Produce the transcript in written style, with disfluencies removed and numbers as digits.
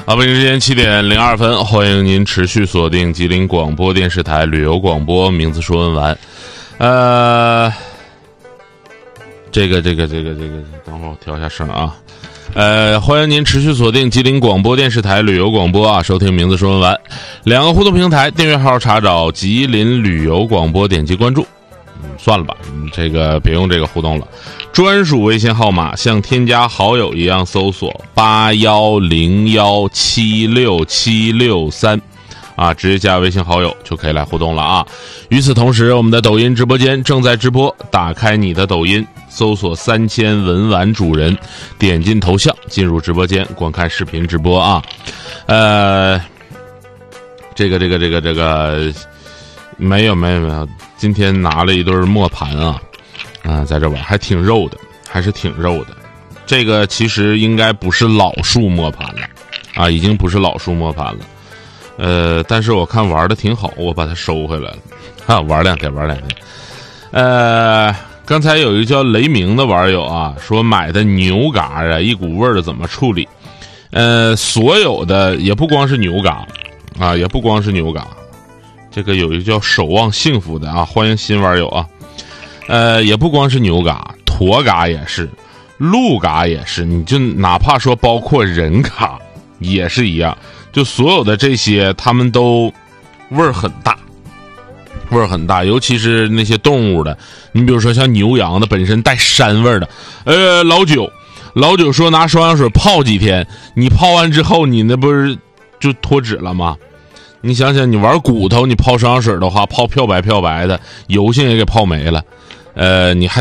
北京时间7点02分，欢迎您持续锁定吉林广播电视台旅游广播，名字说文完。这个，等会儿我调一下声啊。欢迎您持续锁定吉林广播电视台旅游广播啊，收听名字说文完。2个互动平台，订阅号查找吉林旅游广播，点击关注。算了吧，这个别用这个互动了。专属微信号码像添加好友一样搜索8101767663啊，直接加微信好友就可以来互动了啊。与此同时，我们的抖音直播间正在直播，打开你的抖音，搜索3000文玩主人，点进头像进入直播间观看视频直播啊。这个没有，今天拿了一对磨盘啊，在这玩还挺肉的，还是挺肉的。这个其实应该不是老树磨盘了啊，已经不是老树磨盘了。但是我看玩的挺好，我把它收回来了啊，玩两天。刚才有一个叫雷鸣的网友啊，说买的牛嘎啊，一股味儿的怎么处理？所有的也不光是牛嘎啊，也不光是牛嘎。这个有一个叫守望幸福的啊，欢迎新网友啊。也不光是牛嘎，驼嘎也是，鹿嘎也是，你就哪怕说包括人嘎也是一样，就所有的这些他们都味儿很大，尤其是那些动物的，你比如说像牛羊的本身带膻味的。老九说拿双氧水泡几天，你泡完之后你那不是就脱脂了吗？你想想，你玩骨头，你泡双氧水的话，泡漂白的，油性也给泡没了。你还